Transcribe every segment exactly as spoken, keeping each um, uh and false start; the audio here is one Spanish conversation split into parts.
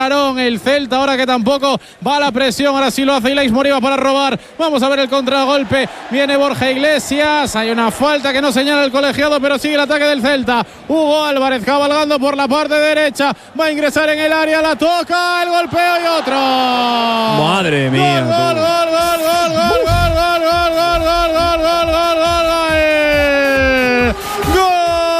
El Celta ahora que tampoco va a la presión, ahora sí lo hace Ilaix Moriba para robar. Vamos a ver el contragolpe, viene Borja Iglesias, hay una falta que no señala el colegiado, pero sigue el ataque del Celta. Hugo Álvarez cabalgando por la parte derecha, va a ingresar en el área, la toca, el golpeo y otro. Madre mía. Gol, gol, gol, gol, gol, gol, gol, gol, gol, gol, gol, gol, gol, gol, gol, gol.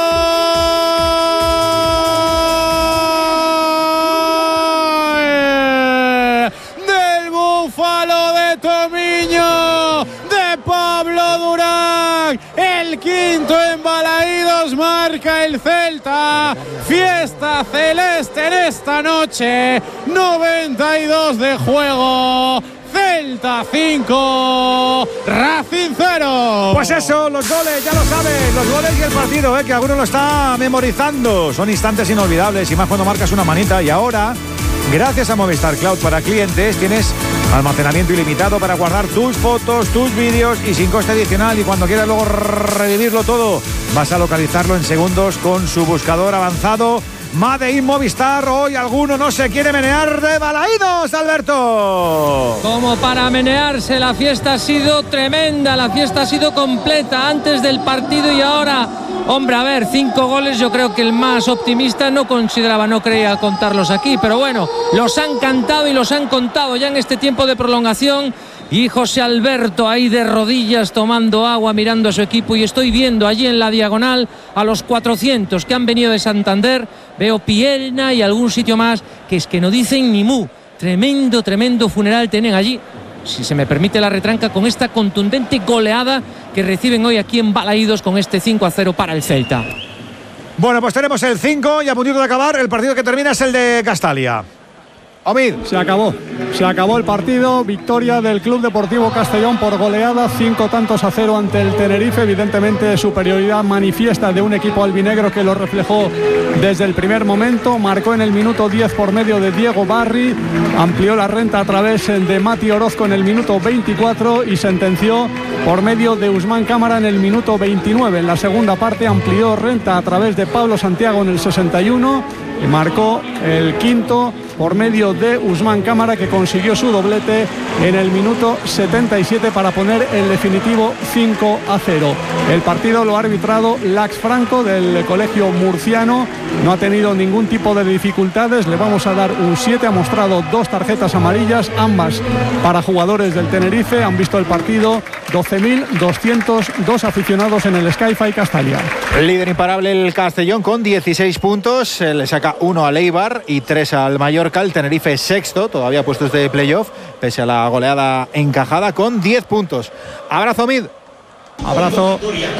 El quinto en Balaídos, marca el Celta. Fiesta celeste en esta noche. noventa y dos de juego. Celta cinco, Racing cero. Pues eso, los goles, ya lo sabes, los goles y el partido, ¿eh? Que alguno lo está memorizando. Son instantes inolvidables y más cuando marcas una manita. Y ahora, gracias a Movistar Cloud para clientes, tienes almacenamiento ilimitado para guardar tus fotos, tus vídeos y sin coste adicional. Y cuando quieras luego revivirlo todo, vas a localizarlo en segundos con su buscador avanzado. Made in Movistar. Hoy alguno no se quiere menear de Balaídos, Alberto. Como para menearse, la fiesta ha sido tremenda, la fiesta ha sido completa antes del partido y ahora, hombre, a ver, cinco goles, yo creo que el más optimista no consideraba, no creía contarlos aquí, pero bueno, los han cantado y los han contado ya en este tiempo de prolongación. Y José Alberto ahí de rodillas tomando agua, mirando a su equipo, y estoy viendo allí en la diagonal a los cuatrocientos que han venido de Santander. Veo Pierna y algún sitio más que es que no dicen ni mu. Tremendo, tremendo funeral tienen allí, si se me permite la retranca, con esta contundente goleada que reciben hoy aquí en Balaídos con este cinco a cero para el Celta. Bueno, pues tenemos el cinco y a puntito de acabar. El partido que termina es el de Castalia. Omid. Se acabó, se acabó el partido, victoria del Club Deportivo Castellón por goleada, cinco tantos a cero ante el Tenerife, evidentemente superioridad manifiesta de un equipo albinegro que lo reflejó desde el primer momento, marcó en el minuto diez por medio de Diego Barri, amplió la renta a través de Mati Orozco en el minuto veinticuatro y sentenció por medio de Usman Cámara en el minuto veintinueve. En la segunda parte amplió renta a través de Pablo Santiago en el sesenta y uno y marcó el quinto por medio de Usman Cámara, que consiguió su doblete en el minuto setenta y siete para poner el definitivo cinco a cero. El partido lo ha arbitrado Lax Franco del colegio murciano, no ha tenido ningún tipo de dificultades, le vamos a dar un siete, ha mostrado dos tarjetas amarillas, ambas para jugadores del Tenerife. Han visto el partido doce mil doscientos dos aficionados en el Sky-Fi Castalia. El líder imparable el Castellón con dieciséis puntos, le saca uno al Eibar y tres al Mallorca. El Tenerife sexto, todavía puestos de playoff, pese a la goleada encajada, con diez puntos. Abrazo, Mid. Abrazo.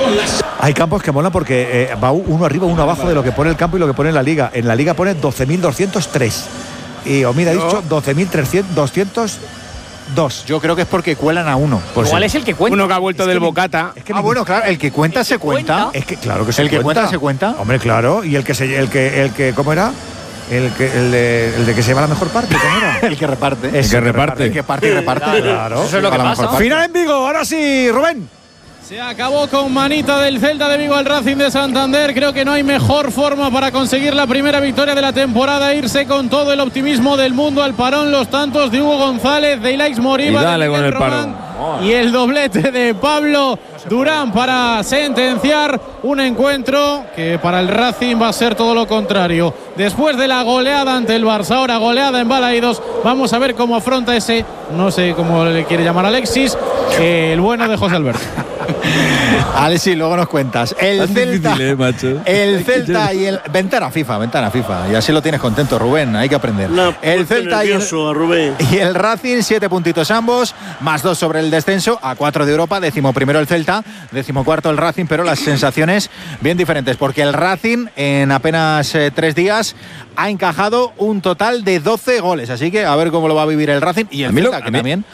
Hay campos que molan porque eh, va uno arriba, uno abajo de lo que pone el campo y lo que pone en la liga. En la liga pone doce mil doscientos tres y Omid ha dicho doce mil doscientos dos. Yo creo que es porque cuelan a uno. Pues igual es el que cuenta. Uno que ha vuelto es del que Bocata. Es que ah, bueno, claro, el que cuenta se cuenta. Es que claro que se el cuenta. que cuenta se cuenta. Hombre, claro. Y el que se, el que, el que, ¿cómo era? El que, el de, el de que se lleva la mejor parte, ¿cómo era? El que reparte. El que reparte. El que parte y reparte. Claro. Eso es lo que pasa. Final en Vigo, ahora sí, Rubén. Se acabó con manita del Celta de Vigo al Racing de Santander. Creo que no hay mejor forma para conseguir la primera victoria de la temporada, irse con todo el optimismo del mundo al parón. Los tantos de Hugo González, de Ilaix Moriba, Y dale de con el Román, parón. y el doblete de Pablo Durán para sentenciar un encuentro que para el Racing va a ser todo lo contrario. Después de la goleada ante el Barça, ahora goleada en Balaídos, vamos a ver cómo afronta ese, no sé cómo le quiere llamar Alexis, eh, el bueno de José Alberto. Alexis, luego nos cuentas. El Celta, difícil, eh, macho. El Celta y el ventana FIFA, ventana FIFA, y así lo tienes contento, Rubén. Hay que aprender. No, el Celta y el, Rubén. y el Racing, siete puntitos ambos, más dos sobre el descenso, a cuatro de Europa, décimo primero el Celta, décimo cuarto el Racing, pero las sensaciones bien diferentes, porque el Racing en apenas eh, tres días ha encajado un total de doce goles, así que a ver cómo lo va a vivir el Racing y el A mí Celta, lo, que a mí, también.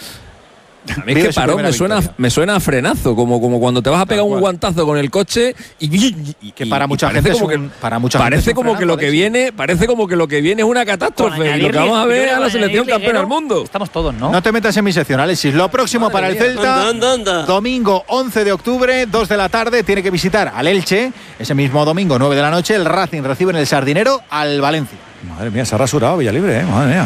A mí es que parón me suena, me suena a frenazo, como, como cuando te vas a pegar un guantazo con el coche y, y, y que para y mucha gente como un, que para mucha parece gente como que lo que viene parece como que lo que viene es una catástrofe y lo que vamos a ver a la selección campeona del mundo. Estamos todos, ¿no? No te metas en mi sección, Alexis. Lo próximo Madre para el Celta, anda, anda, anda. domingo once de octubre, dos de la tarde, tiene que visitar al Elche. Ese mismo domingo, nueve de la noche, el Racing recibe en el Sardinero al Valencia. Madre mía, se ha rasurado Villalibre, ¿eh? Madre mía.